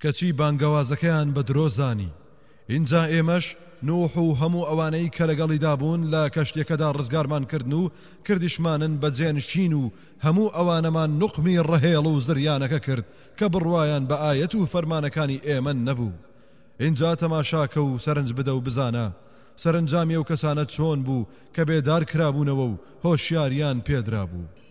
کەچی بانگەوازەکەیان بە درۆ زانی. اینجا ئێمەش نوح و هەموو ئەوانەی کە لەگەڵیدا بوون لە کەشتێکەدا ڕزگارمان کردن و کردیشمانن بە جێنشین و هەموو ئەوانەمان نوقمی ڕەهێڵ و زریانەکە کرد کە بڕوایان بە ئایەت و فەرمانەکانی ئێمە نەبوو. اینجا تەماشاکە و سەرنج بدە و بزانە سەرنجامی ئەو کەسانە چۆن بوو کە بێدار کرابوونەوە و هۆشیاریان پێدرا بوو.